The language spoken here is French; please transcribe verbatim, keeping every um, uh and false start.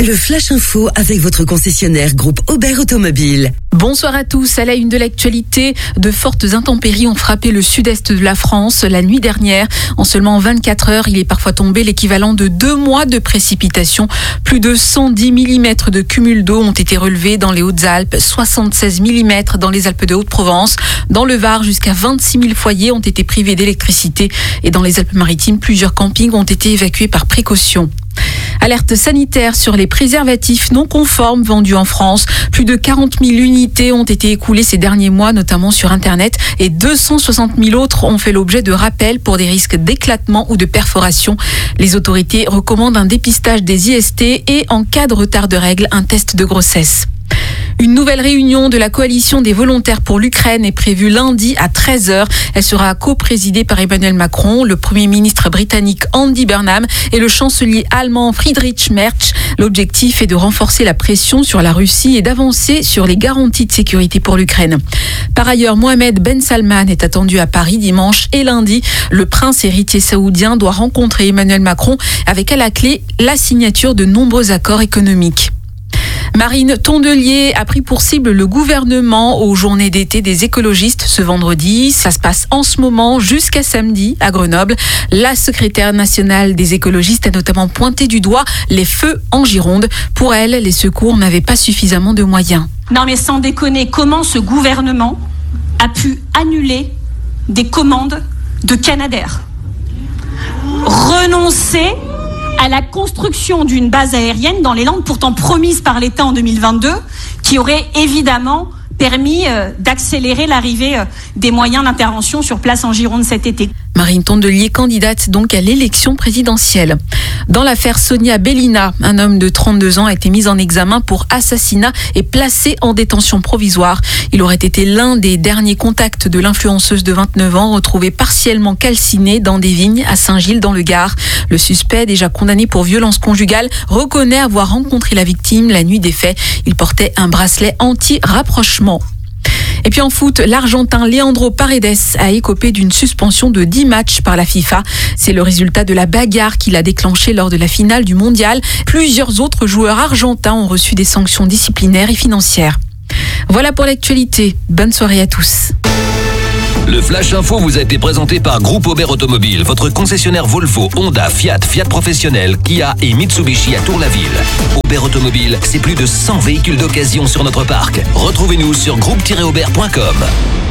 Le Flash Info avec votre concessionnaire groupe Aubert Automobile. Bonsoir à tous. À la une de l'actualité, de fortes intempéries ont frappé le sud-est de la France la nuit dernière. En seulement vingt-quatre heures, il est parfois tombé l'équivalent de deux mois de précipitations. Plus de cent dix millimètres de cumul d'eau ont été relevés dans les Hautes-Alpes, soixante-seize millimètres dans les Alpes de Haute-Provence. Dans le Var, jusqu'à vingt-six mille foyers ont été privés d'électricité. Et dans les Alpes-Maritimes, plusieurs campings ont été évacués par précaution. Alerte sanitaire sur les préservatifs non conformes vendus en France. Plus de quarante mille unités ont été écoulées ces derniers mois, notamment sur Internet, et deux cent soixante mille autres ont fait l'objet de rappels pour des risques d'éclatement ou de perforation. Les autorités recommandent un dépistage des I S T et, en cas de retard de règles, un test de grossesse. Une nouvelle réunion de la coalition des volontaires pour l'Ukraine est prévue lundi à treize heures. Elle sera co-présidée par Emmanuel Macron, le Premier ministre britannique Andy Burnham et le chancelier allemand Friedrich Merz. L'objectif est de renforcer la pression sur la Russie et d'avancer sur les garanties de sécurité pour l'Ukraine. Par ailleurs, Mohamed Ben Salman est attendu à Paris dimanche et lundi. Le prince héritier saoudien doit rencontrer Emmanuel Macron avec à la clé la signature de nombreux accords économiques. Marine Tondelier a pris pour cible le gouvernement aux journées d'été des écologistes ce vendredi. Ça se passe en ce moment jusqu'à samedi à Grenoble. La secrétaire nationale des écologistes a notamment pointé du doigt les feux en Gironde. Pour elle, les secours n'avaient pas suffisamment de moyens. Non mais sans déconner, comment ce gouvernement a pu annuler des commandes de Canadair ? Renoncer à la construction d'une base aérienne dans les Landes, pourtant promise par l'État en deux mille vingt-deux, qui aurait évidemment permis d'accélérer l'arrivée des moyens d'intervention sur place en Gironde cet été. Marine Tondelier, candidate donc à l'élection présidentielle. Dans l'affaire Sonia Bellina, un homme de trente-deux ans a été mis en examen pour assassinat et placé en détention provisoire. Il aurait été l'un des derniers contacts de l'influenceuse de vingt-neuf ans retrouvée partiellement calcinée dans des vignes à Saint-Gilles dans le Gard. Le suspect, déjà condamné pour violence conjugale, reconnaît avoir rencontré la victime la nuit des faits. Il portait un bracelet anti-rapprochement. Et puis en foot, l'Argentin Leandro Paredes a écopé d'une suspension de dix matchs par la FIFA. C'est le résultat de la bagarre qu'il a déclenchée lors de la finale du mondial. Plusieurs autres joueurs argentins ont reçu des sanctions disciplinaires et financières. Voilà pour l'actualité. Bonne soirée à tous. Le Flash Info vous a été présenté par Groupe Aubert Automobile, votre concessionnaire Volvo, Honda, Fiat, Fiat Professionnel, Kia et Mitsubishi à Tour-la-Ville. Aubert Automobile, c'est plus de cent véhicules d'occasion sur notre parc. Retrouvez-nous sur groupe tiret aubert point com.